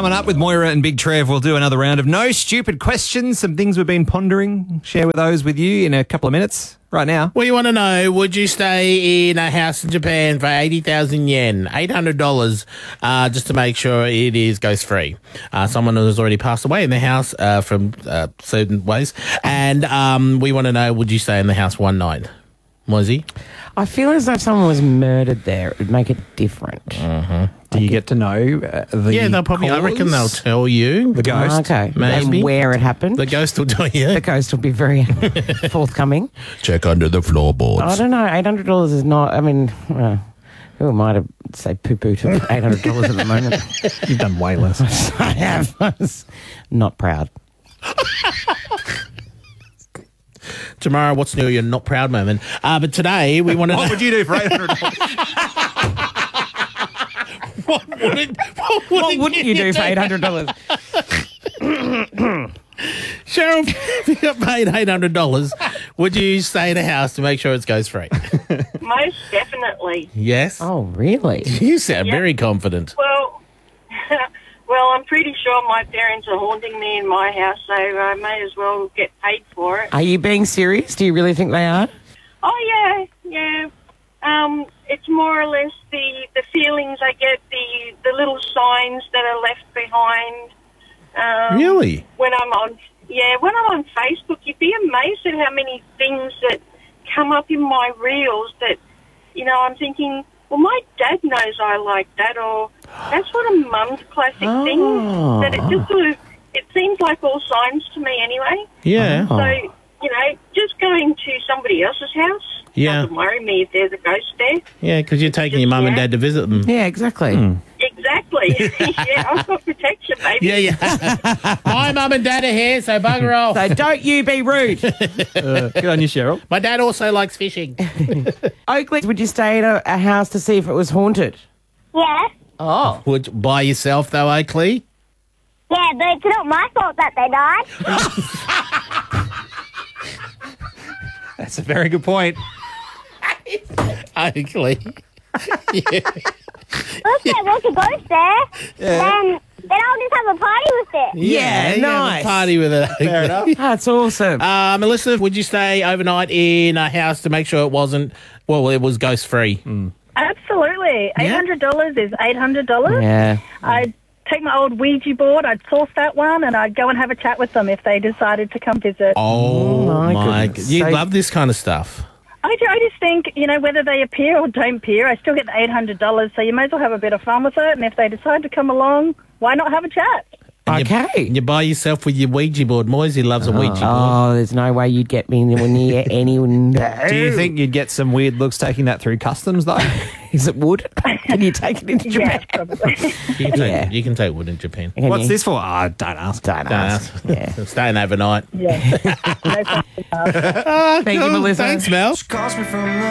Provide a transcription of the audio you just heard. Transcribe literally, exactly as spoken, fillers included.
Coming up with Moira and Big Trev, we'll do another round of no stupid questions, some things we've been pondering. Share with those with you in a couple of minutes. Right now. We want to know, would you stay in a house in Japan for eighty thousand yen, eight hundred dollars, uh, just to make sure it is ghost-free? Uh, someone who has already passed away in the house uh, from uh, certain ways. And um, we want to know, would you stay in the house one night? Moisey? I feel as though if someone was murdered there, it would make it different. Uh-huh. Do you get to know uh, the Yeah, they'll probably, I reckon they'll cause? tell you. The ghost. Oh, okay. Maybe. And where it happened. The ghost will tell you. The ghost will be very forthcoming. Check under the floorboards. I don't know. eight hundred dollars is not, I mean, uh, who am I to say poo-poo to eight hundred dollars at the moment? You've done way less. I have. I was not proud. Tomorrow, what's new? Your not proud moment. Uh, but today, we want to What know. would you do for eight hundred dollars? What wouldn't, what What wouldn't wouldn't you do for eight hundred dollars? Cheryl, if you got paid eight hundred dollars, would you stay in a house to make sure it goes free? Most definitely. Yes. Oh, really? You sound Yeah. very confident. Well, well, I'm pretty sure my parents are haunting me in my house, so I may as well get paid for it. Are you being serious? Do you really think they are? Oh, yeah, yeah. Um, it's more or less the, the feelings I get, the, the little signs that are left behind. Um, Really? When I'm on, yeah, when I'm on Facebook, you'd be amazed at how many things that come up in my reels that, you know, I'm thinking, well, my dad knows I like that, or that's what a mum's classic Oh. thing. That it just sort of, it seems like all signs to me anyway. Yeah. Oh. So, you know, just going to somebody else's house Yeah. doesn't worry me if there's a ghost there. Yeah, because you're taking your mum and dad to visit them. Yeah, exactly. Exactly. Yeah, I've got protection, baby. Yeah, yeah. My mum and dad are here, so bugger off. So don't you be rude. Uh, good on you, Cheryl. My dad also likes fishing. Oakley, would you stay in a, a house to see if it was haunted? Yeah. Oh. Would you, by yourself, though, Oakley? Yeah, but it's not my fault that they died. That's a very good point. Oakley. Look, there was a ghost there. Then, then I'll just have a party with it. Yeah, you have nice. a party with it. Fair enough. That's awesome. Uh, Melissa, would you stay overnight in a house to make sure it wasn't, well, it was ghost-free? Absolutely. eight hundred dollars is eight hundred dollars. yeah. I'd take my old Ouija board, I'd source that one, and I'd go and have a chat with them if they decided to come visit. Oh, my my... goodness. You So- love this kind of stuff. I, ju- I just think, you know, whether they appear or don't appear, I still get the eight hundred dollars, so you may as well have a bit of fun with it, and if they decide to come along, why not have a chat? And you- Okay. You, buy yourself with your Ouija board. Moisey loves a Ouija board. Oh, there's no way you'd get me anywhere near anyone. Do you think you'd get some weird looks taking that through customs, though? Is it wood? Can you take it into Yeah, Japan? probably. You can, take, Yeah. you can take wood in Japan. Can What's you? this for? Oh, don't ask. Don't Don't ask. ask. Yeah. Staying overnight. Yeah. No problem. Thank you, Melissa. Thanks, Mel. Calls me from the